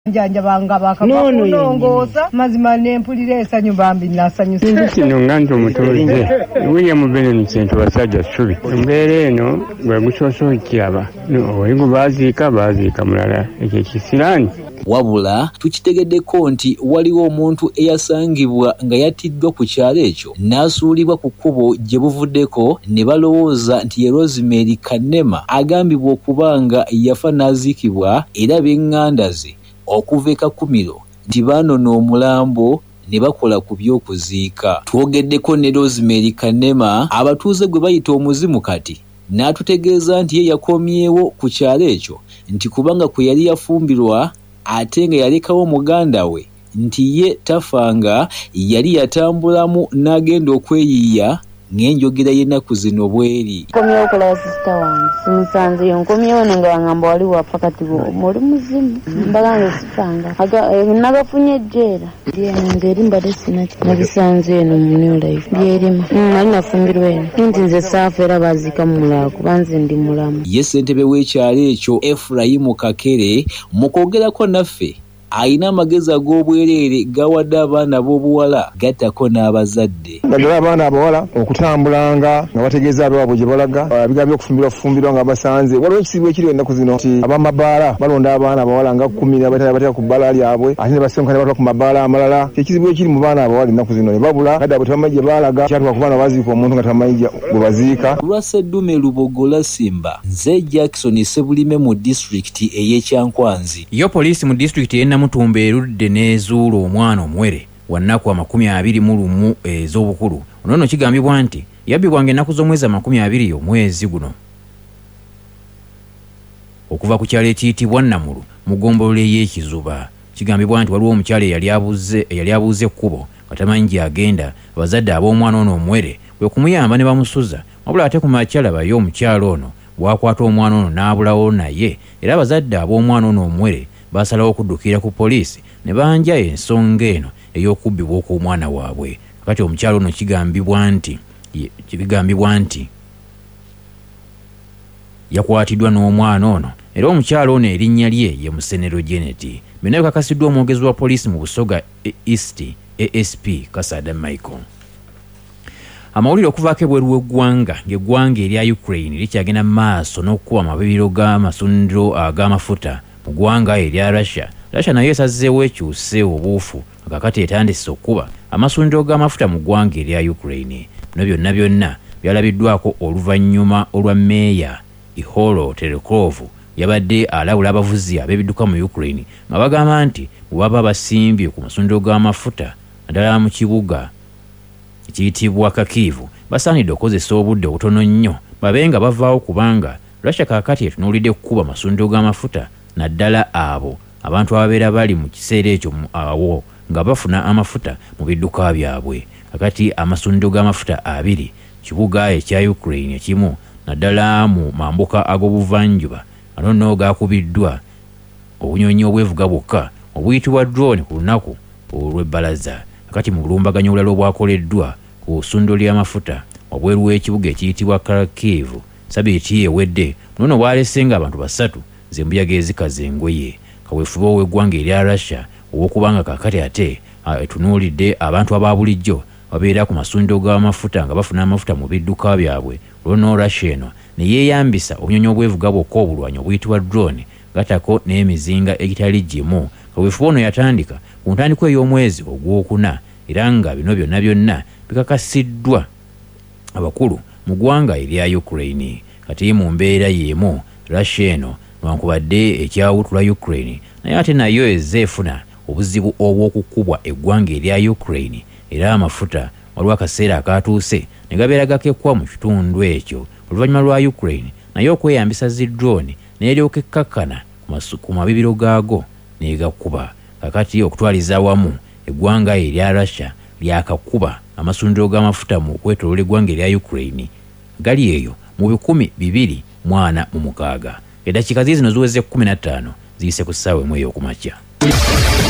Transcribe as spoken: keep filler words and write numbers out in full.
Njanja banga bakakunongoza mazima nempulira esanyu bambi nasanyusa kino nganto mutulize William Benen Cento basajja subi mbeere eno gwe gusoso kyaba no oyigo baziika baziika mulala ekyo kisirani wabula tukitegeddeko nti waliwo omuntu eyasangibwa nga yatiddwa ku kyalo ekyo n'asuulibwa ku kkubo gye buvuddeko ne balowooza nti ye Rosemary Kanema agambibwa okubanga yafa n'aziikibwa era b'eŋŋanda ze okuva e Kakumiro nti baanona omulambo ne bakola ku by'okuziika. Twogeddeko ne Rosemary Kanema abatuuze gwe bayita omuzimu kati n'atutegeeza nti ye yakomyewo ku kyalo ekyo nti kubanga kwe yali yafumbirwa ate nga yalekawo muganda we nti ye tafanga yali yatambulamu n'agenda okweyiiya ng'enjogera y'ennaku zino bweri. Nkomyewo okulaba sisita wange simusanze yo nkomyewo no nga wangamba wali wapfa kati muli muzimu mbagange sifanga nagafunye ejjeera ngeri mbadde sina nabisanze eno mu new life byerimu nali nafumbirwa eno nti nze saafa era baziika mu mulala kubanze ndi mulamu. Ye ssentebe w'ekyalo ekyo Ephraim Kakere mu kwogerako naffe ayina amagezi ag'obwereere gawadde abaana b'obuwala gattako n'abazadde. Naddala abaana abawala okutambulanga nga bategeeza abaabwe gye balaga biga by'okufumbirwa fumbirwa nga basanze waliwo ekisibu ekiri ennaku zino nti abamabaala balonda abaana abawala nga kkumi abatala batera ku bbaala lyabwe ate ne basenguka ne batwala ku mabaala amalala. Ekizibu ekiri mu baana abawala ennaku zino ne babula gadde abo tebamanyi gye baalaga kyatuka ku baana baziika omuntu nga tamanyi gwe baziika. Lwa Sseddume Lubogola Simba nze Jackson Sebulime mu disitulikiti ey'Ekyankwanzi. Yo poliisi mu disitulikiti y'e Mutumba erudde n'ezuula omwana omuwere wa nnaku amakumi abiri mu lumu ez'obukulu. Ono nno kigambibwa nti yabbibwanga ennaku z'omwezi amakumi abiri omwezi guno okuva ku kyalo ekiyitibwa Namulu mu ggombolola y'Ekizuba. Kigambibwa nti waliwo omukyala eyali abuuze eyali abuuze ekkubo nga tamanyi gy'agenda. Abazadde ab'omwana ono omuwere kwe kumuyamba ne bamusuza wabula ate ku makyala bayo omukyala ono bw'akwata omwana ono n'abulawo naye era abazadde ab'omwana ono omuwere basalawo okuddukira ku poliisi ne banja ensonga eno ey'okubbibwa okw'omwana waabwe. Kakati omukyalo ono kigambibwa nti kibigambibwa nti yakwatiddwa n'omwana ono era omukyalo ono erinnya lye ye Musenero Janet. Byonna bikakasiddwa omwogezi wa poliisi mu Busoga East A S P Kasada Michael. Amawulire okuvaako ebweru w'eggwanga ng'eggwanga erya Ukraine likyagenda mu maaso n'okukuba amabibiro g'amasundiro ag'amafuta mu ggwanga erya Russia. Russia nayo esazzeewo ekyuse obuufu kakati etandise okuba amasundiro g'amafuta mu ggwanga erya Ukraine. Bino byonna byonna byalabiddwako oluvannyuma olwa Meeya Iholo Terekhov yabadde alawula abavuzi ab'ebidduka mu Ukraine nga bagamba nti bwe baba basimbye ku masundiro g'amafuta naddala mu kibuga ekiyitibwa Kharkiv basaanidde okukozesa obudde obutono nnyo babe nga bavaawo kubanga Russia kaakati etunuulidde okukuba amasundiro g'amafuta naddala abo abantu ababeera bali mu kiseera ekyo awo nga bafuna amafuta mu bidduka byabwe. Kakati amasundiro g'amafuta abiri kibuga ekya Ukraine ekimu naddala mu mambuka ag'obuvanjuba ano nno gaakubiddwa obunyonyi obwevuga bwokka obuyitibwa drone ku lunaku olw'ebbalaza. Kakati mu bulumbaganyi obulala obwakoleddwa ku ssundiro ly'amafuta wabweru w'ekibuga ekiyitibwa Kharkiv sabiiti ewedde muno bwalesenga abantu basatu z'embuyaga ezikaza engoye. Kaweefube w'eggwanga erya Russia ow'okubanga kaakati ate etunuulidde abantu aba bulijjo babeera ku masundiro g'amafuta nga bafuna amafuta mu bidduka byabwe. Olwo Russia eno ne yeeyambisa obunyonyi obwevuga bwokka obulwanyi obuyitibwa drone gatako n'emizinga egitali gimu. Kaweefube ono yatandika ku ntandikwa ey'omwezi ogwokuna era nga bino byonna byonna bikakasiddwa abakulu mu ggwanga erya Ukraine. Kati mu mbeera y'emu Russia eno newankubadde ekyawutula Ukraine naye ate nayo ezeefuna obuzibu obw'okukubwa eggwanga erya Ukraine era amafuta waliwo akaseera akatuuse ne gabeera gakekkwa mu kitundu ekyo oluvannyuma lwa Ukraine naye okweyambisa zi drone n'eryoka ekkakkana ku mabibiro gaago n'egakuba. Kakati okutwaliza awamu eggwanga erya Russia lyakakuba amasundiro g'amafuta mu kwetooloola eggwanga erya Ukraine gali eyo mu bikumi bibiri mu ana mu mukaaga. Eddakiika zino ziweze kkumi na ttaano ziyise ku ssaawa emu ey'okumakya.